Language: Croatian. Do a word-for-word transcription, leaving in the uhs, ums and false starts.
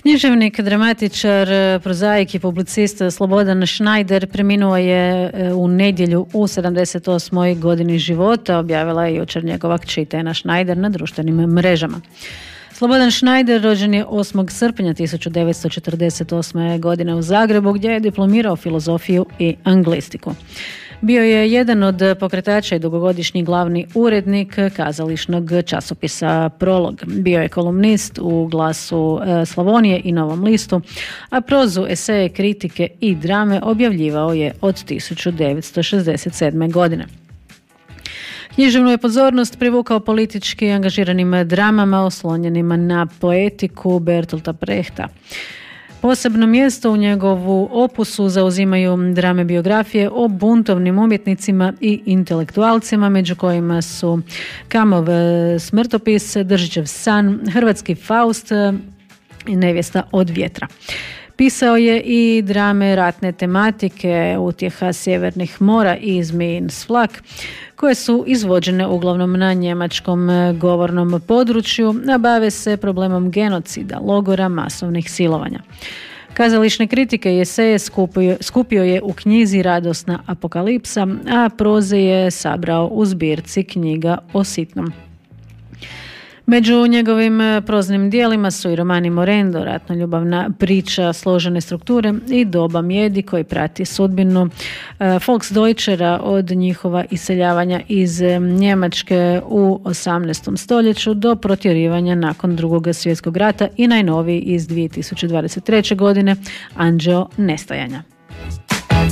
Književnik, dramatičar, prozaik i publicist Slobodan Schneider preminuo je u nedjelju u sedamdeset osmoj godini života, objavila je jučer njegova kći Tena Schneider na društvenim mrežama. Slobodan Schneider rođen je osmog srpnja tisuću devetsto četrdeset osme. godine u Zagrebu, gdje je diplomirao filozofiju i anglistiku. Bio je jedan od pokretača i dugogodišnji glavni urednik kazališnog časopisa Prolog. Bio je kolumnist u Glasu Slavonije i Novom listu, a prozu, eseje, kritike i drame objavljivao je od tisuću devetsto šezdeset sedme. godine. Književnu je pozornost privukao politički angažiranim dramama oslonjenima na poetiku Bertolta Brechta. Posebno mjesto u njegovu opusu zauzimaju drame biografije o buntovnim umjetnicima i intelektualcima, među kojima su Kamov smrtopis, Držićev san, Hrvatski Faust i Nevjesta od vjetra. Pisao je i drame ratne tematike, Utjeha sjevernih mora i Zmijin flak, koje su izvođene uglavnom na njemačkom govornom području, a bave se problemom genocida, logora, masovnih silovanja. Kazališne kritike i eseje skupio, skupio je u knjizi Radosna apokalipsa, a proze je sabrao u zbirci knjiga o sitnom. Među njegovim proznim dijelima su i romani Morendo, ratno-ljubavna priča složene strukture, i Doba mjedi koji prati sudbinu Volksdeutschera od njihova iseljavanja iz Njemačke u osamnaestom stoljeću do protjerivanja nakon Drugog svjetskog rata i najnoviji iz dvije tisuće dvadeset treće. godine Anđeo nestajanja.